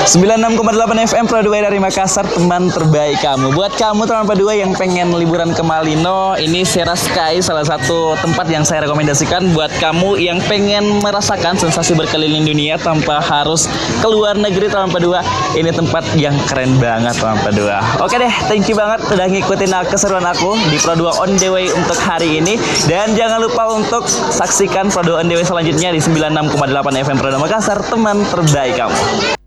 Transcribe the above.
96,8 FM Pro 2 dari Makassar, teman terbaik kamu. Buat kamu teman Pro 2 yang pengen liburan ke Malino, ini Sera Sky salah satu tempat yang saya rekomendasikan buat kamu yang pengen merasakan sensasi berkeliling dunia tanpa harus keluar negeri teman Pro 2. Ini tempat yang keren banget teman Pro 2. Oke deh, thank you banget udah ngikutin keseruan aku di Pro 2 on the way untuk hari ini. Dan jangan lupa untuk saksikan Pro 2 on the way selanjutnya di 96,8 FM Pro 2 Makassar, teman terbaik kamu.